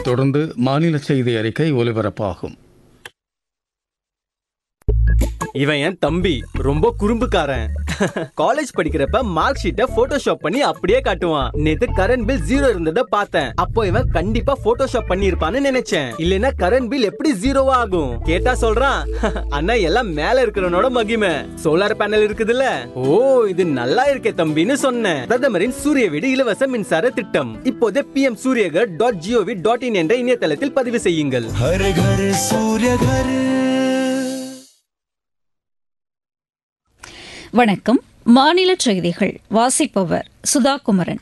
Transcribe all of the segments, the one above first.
இதனைத் தொடர்ந்து மாநில செய்தி அறிக்கை ஒலிபரப்பாகும். இவன் என் தம்பி, ரொம்ப குறும்புக்காரன். காலேஜ் படிக்கிறப்ப மார்க் ஷீட்டை போட்டோஷாப் பண்ணி அப்படியே காட்டுவான். நேத்து கரண்ட் பில் 0 இருந்ததை பார்த்தேன். அப்போ இவன் கண்டிப்பா போட்டோஷாப் பண்ணி இருப்பான்னு நினைச்சேன். இல்லனா கரண்ட் பில் எப்படி 0 ஆகும்? கேட்டா சொல்றான், அண்ணா எல்லாம் மேல இருக்கிறவனோட மகிமை, சோலார் பேனல் இருக்குதுல்ல. ஓ, இது நல்லா இருக்கே தம்பின்னு சொன்னேன். பிரதமரின் சூரிய வீடு இலவச மின்சார திட்டம் இப்போதே pmsuryagar.gov.in என்ற இணையதளத்தில் பதிவு செய்யுங்கள். हर घर सूर्य घर. வணக்கம். மாநில செய்திகள் வாசிப்பவர் சுதா குமரன்.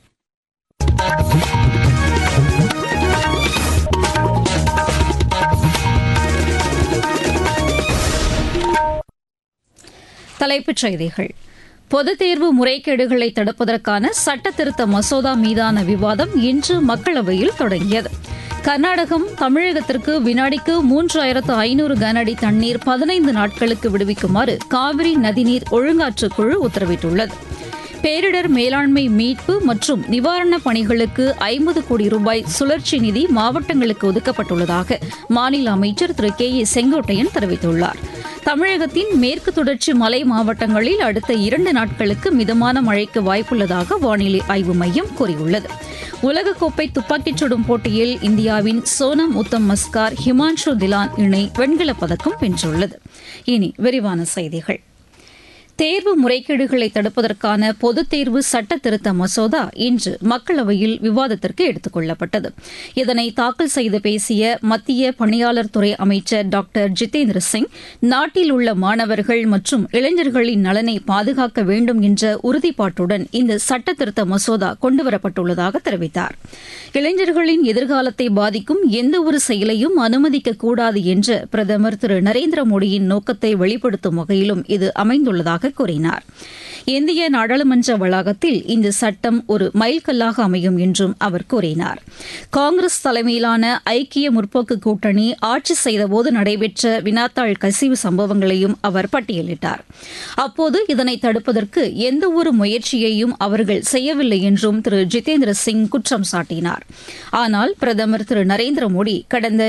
தலைப்புச் செய்திகள். பொதுத் தேர்வு முறைகேடுகளை தடுப்பதற்கான சட்ட திருத்த மசோதா மீதான விவாதம் இன்று மக்களவையில் தொடங்கியது. கர்நாடகம் தமிழகத்திற்கு வினாடிக்கு 3500 கனஅடி தண்ணீர் 15 நாட்களுக்கு விடுவிக்குமாறு காவிரி நதிநீர் ஒழுங்காற்றுக் குழு உத்தரவிட்டுள்ளது. பேரிடர் மேலாண்மை மீட்பு மற்றும் நிவாரணப் பணிகளுக்கு 50 கோடி ரூபாய் சுழற்சி நிதி மாவட்டங்களுக்கு ஒதுக்கப்பட்டுள்ளதாக மாநில அமைச்சர் திரு கே ஏ செங்கோட்டையன் தெரிவித்துள்ளார். தமிழகத்தின் மேற்கு தொடர்ச்சி மலை மாவட்டங்களில் அடுத்த 2 நாட்களுக்கு மிதமான மழைக்கு வாய்ப்புள்ளதாக வானிலை ஆய்வு மையம் கூறியுள்ளது. உலகக்கோப்பை துப்பாக்கிச் சுடும் போட்டியில் இந்தியாவின் சோனம் உத்தம் மஸ்கார் ஹிமான்ஷு திலான் இணை வெண்கலப் பதக்கம் வென்றுள்ளது. இனி விரிவான செய்திகள். தேர்வு முறைகேடுகளை தடுப்பதற்கான பொதுத் தேர்வு சட்ட திருத்த மசோதா இன்று மக்களவையில் விவாதத்திற்கு எடுத்துக் கொள்ளப்பட்டது. இதனை தாக்கல் செய்து பேசிய மத்திய பணியாளர் துறை அமைச்சர் டாக்டர் ஜிதேந்திர சிங், நாட்டில் உள்ள மாணவர்கள் மற்றும் இளைஞர்களின் நலனை பாதுகாக்க வேண்டும் என்ற உறுதிப்பாட்டுடன் இந்த சட்ட திருத்த மசோதா கொண்டுவரப்பட்டுள்ளதாக தெரிவித்தார். இளைஞர்களின் எதிர்காலத்தை பாதிக்கும் எந்தவொரு செயலையும் அனுமதிக்கக்கூடாது என்ற பிரதமர் திரு நரேந்திர மோடியின் நோக்கத்தை வெளிப்படுத்தும் வகையிலும் இது அமைந்துள்ளதாக கூறினார். இந்திய நாடாளுமன்ற வளாகத்தில் இந்த சட்டம் ஒரு மைல்கல்லாக அமையும் என்றும் அவர் கூறினார். காங்கிரஸ் தலைமையிலான ஐக்கிய முற்போக்கு கூட்டணி ஆட்சி செய்தபோது நடைபெற்ற வினாத்தாள் கசிவு சம்பவங்களையும் அவர் பட்டியலிட்டார். அப்போது இதனை தடுப்பதற்கு எந்தவொரு முயற்சியையும் அவர்கள் செய்யவில்லை என்றும் திரு ஜிதேந்திர சிங் குற்றம் சாட்டினார். ஆனால் பிரதமர் திரு நரேந்திர மோடி கடந்த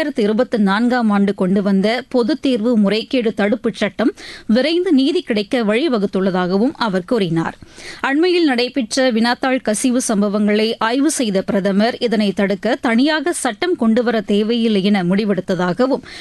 2024ஆம் ஆண்டு கொண்டு வந்த பொதுத் தேர்வு முறைகேடு தடுப்புச் சட்டம் விரைந்து நீதி கிடைக்க வழிவகுத்துள்ளதாகவும் அவர் கூறினார். அண்மையில் நடைபெற்ற வினாத்தாள் கசிவு சம்பவங்களை ஆய்வு செய்த பிரதமர் இதனை தடுக்க தனியாக சட்டம் கொண்டுவர தேவையில்லை என முடிவெடுத்ததாகவும்